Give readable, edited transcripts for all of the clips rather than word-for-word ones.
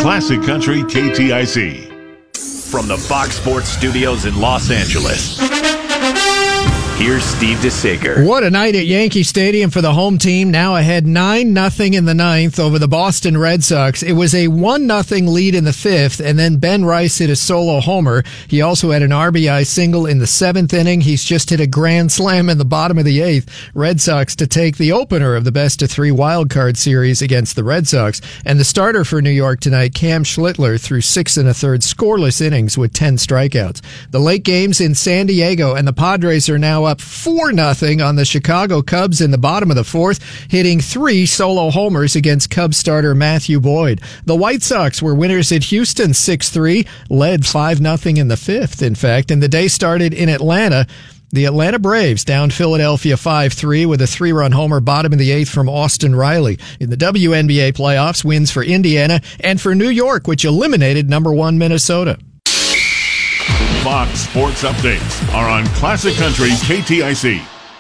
Classic Country KTIC. From the Fox Sports Studios in Los Angeles, here's Steve DeSager. What a night at Yankee Stadium for the home team. Now ahead 9-0 in the ninth over the Boston Red Sox. It was a 1-0 lead in the fifth, and then Ben Rice hit a solo homer. He also had an RBI single in the seventh inning. He's just hit a grand slam in the bottom of the eighth. Red Sox to take the opener of the best-of-3 wildcard series against the Red Sox. And the starter for New York tonight, Cam Schlittler, threw 6 1/3 scoreless innings with 10 strikeouts. The late games in San Diego, and the Padres are now up 4-0 on the Chicago Cubs in the bottom of the fourth, hitting 3 solo homers against Cubs starter Matthew Boyd. The White Sox were winners at Houston 6-3, led 5-0 in the fifth, in fact, and the day started in Atlanta. The Atlanta Braves downed Philadelphia 5-3 with a 3-run homer bottom of the eighth from Austin Riley. In the WNBA playoffs, wins for Indiana and for New York, which eliminated number 1 Minnesota. Fox Sports Updates are on Classic Country KTIC.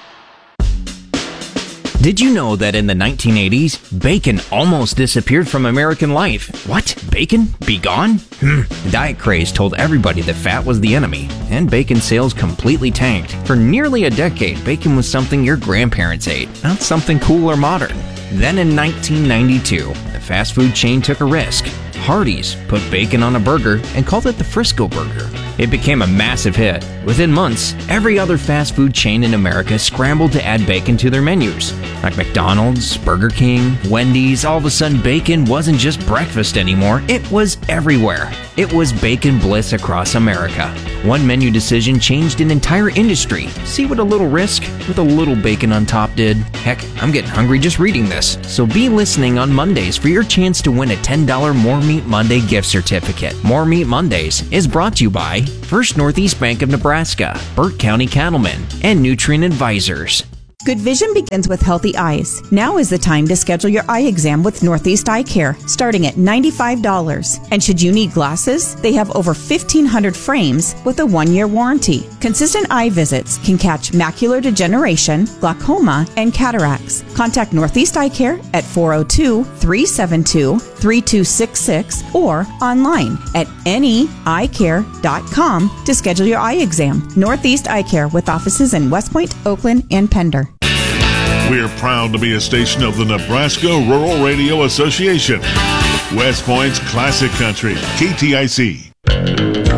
Did you know that in the 1980s, bacon almost disappeared from American life? What? Bacon? Be gone? The diet craze told everybody that fat was the enemy, and bacon sales completely tanked. For nearly a decade, bacon was something your grandparents ate, not something cool or modern. Then in 1992, the fast food chain took a risk. Hardee's put bacon on a burger and called it the Frisco Burger. It became a massive hit. Within months, every other fast food chain in America scrambled to add bacon to their menus. Like McDonald's, Burger King, Wendy's, all of a sudden bacon wasn't just breakfast anymore, it was everywhere. It was bacon bliss across America. One menu decision changed an entire industry. See what a little risk with a little bacon on top did? Heck, I'm getting hungry just reading this. So be listening on Mondays for your chance to win a $10 More Meat Monday gift certificate. More Meat Mondays is brought to you by First Northeast Bank of Nebraska, Burt County Cattlemen, and Nutrient Advisors. Good vision begins with healthy eyes. Now is the time to schedule your eye exam with Northeast Eye Care, starting at $95. And should you need glasses, they have over 1,500 frames with a 1-year warranty. Consistent eye visits can catch macular degeneration, glaucoma, and cataracts. Contact Northeast Eye Care at 402-372-3266 or online at neeyecare.com to schedule your eye exam. Northeast Eye Care with offices in West Point, Oakland, and Pender. We're proud to be a station of the Nebraska Rural Radio Association. West Point's Classic Country, KTIC.